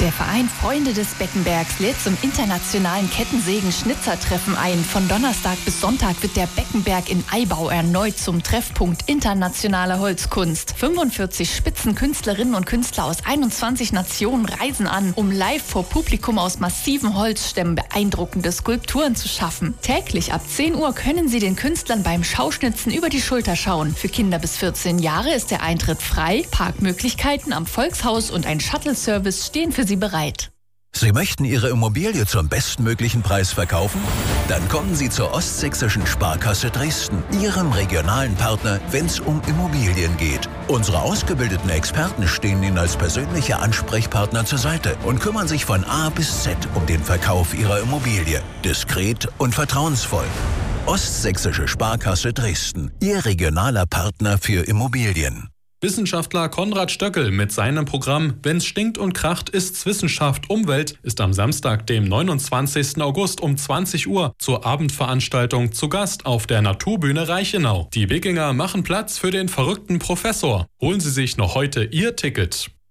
Der Verein Freunde des Beckenbergs lädt zum internationalen Kettensägen-Schnitzertreffen ein. Von Donnerstag bis Sonntag wird der Beckenberg in Aibau erneut zum Treffpunkt internationaler Holzkunst. 45 Spitzenkünstlerinnen und Künstler aus 21 Nationen reisen an, um live vor Publikum aus massiven Holzstämmen beeindruckende Skulpturen zu schaffen. Täglich ab 10 Uhr können Sie den Künstlern beim Schauschnitzen über die Schulter schauen. Für Kinder bis 14 Jahre ist der Eintritt frei. Parkmöglichkeiten am Volkshaus und ein Shuttle-Service stehen für Sie bereit. Sie möchten Ihre Immobilie zum bestmöglichen Preis verkaufen? Dann kommen Sie zur Ostsächsischen Sparkasse Dresden, Ihrem regionalen Partner, wenn es um Immobilien geht. Unsere ausgebildeten Experten stehen Ihnen als persönliche Ansprechpartner zur Seite und kümmern sich von A bis Z um den Verkauf Ihrer Immobilie. Diskret und vertrauensvoll. Ostsächsische Sparkasse Dresden, Ihr regionaler Partner für Immobilien. Wissenschaftler Konrad Stöckel mit seinem Programm Wenn's stinkt und kracht, ist's Wissenschaft Umwelt ist am Samstag, dem 29. August um 20 Uhr zur Abendveranstaltung zu Gast auf der Naturbühne Reichenau. Die Wikinger machen Platz für den verrückten Professor. Holen Sie sich noch heute Ihr Ticket.